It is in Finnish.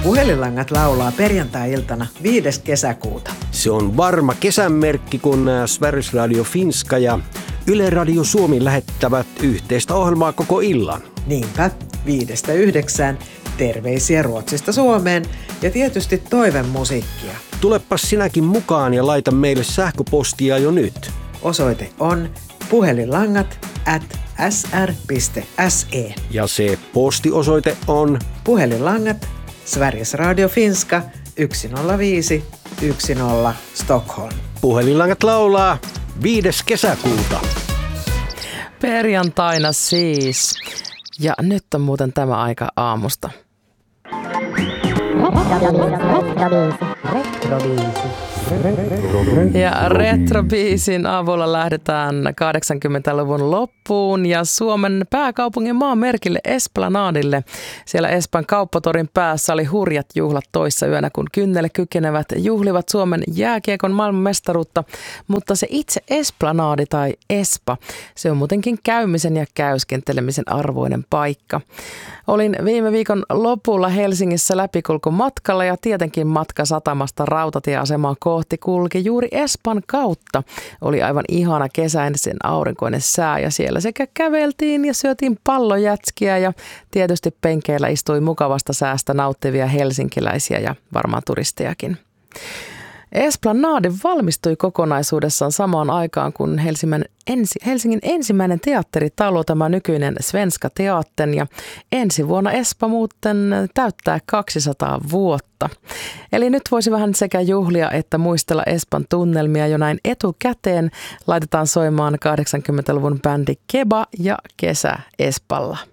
Puhelinlangat laulaa perjantai-iltana 5. kesäkuuta. Se on varma kesänmerkki, kun Sveriges Radio Finska ja Yle Radio Suomi lähettävät yhteistä ohjelmaa koko illan. Niinpä, 5-9. Terveisiä Ruotsista Suomeen ja tietysti toivemusiikkia. Tulepas sinäkin mukaan ja laita meille sähköpostia jo nyt. Osoite on puhelinlangat@sr.se. Ja se postiosoite on Puhelinlangat, Sveriges Radio Finska, 105 10 Stockholm. Puhelinlangat laulaa 5. kesäkuuta. Perjantaina siis. Ja nyt on muuten tämä aika aamusta. Ja retrobiisin avulla lähdetään 80-luvun loppuun ja Suomen pääkaupungin maanmerkille Esplanadille. Siellä Espan kauppatorin päässä oli hurjat juhlat toissa yönä, kun kynnelle kykenevät juhlivat Suomen jääkiekon maailmanmestaruutta. Mutta se itse Esplanadi tai Espa, se on muutenkin käymisen ja käyskentelemisen arvoinen paikka. Olin viime viikon lopulla Helsingissä läpikulkumatkalla ja tietenkin matka satamasta rautatieasemaan kohti kulki juuri Espan kautta. Oli aivan ihana kesäinen aurinkoinen sää ja siellä sekä käveltiin ja syötiin pallojätskiä ja tietysti penkeillä istui mukavasta säästä nauttivia helsinkiläisiä ja varmaan turistejakin. Esplanade valmistui kokonaisuudessaan samaan aikaan, kun Helsingin ensimmäinen teatteritalo, tämä nykyinen Svenska Teattern, ja ensi vuonna Espa muuten täyttää 200 vuotta. Eli nyt voisi vähän sekä juhlia että muistella Espan tunnelmia jo näin etukäteen. Laitetaan soimaan 80-luvun bändi Keba ja Kesä Espalla.